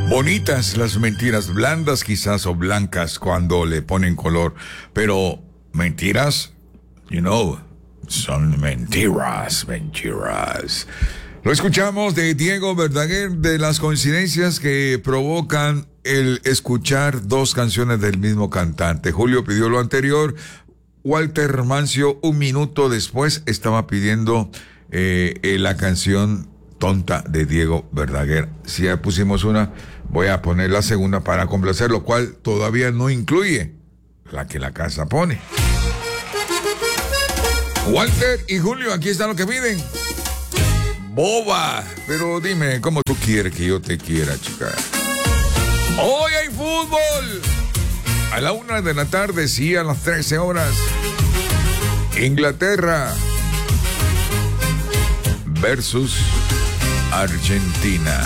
Bonitas las mentiras, blandas quizás o blancas cuando le ponen color, pero mentiras, son mentiras. Lo escuchamos de Diego Verdaguer, de las coincidencias que provocan el escuchar dos canciones del mismo cantante. Julio pidió lo anterior, Walter Mancio un minuto después estaba pidiendo la canción Tonta de Diego Verdaguer. Si ya pusimos una, voy a poner la segunda para complacer, lo cual todavía no incluye la que la casa pone. Walter y Julio, aquí está lo que piden. Boba, pero dime, ¿cómo tú quieres que yo te quiera, chica? Hoy hay fútbol. A la 1 de la tarde, sí, a las 13 horas. Inglaterra versus Argentina.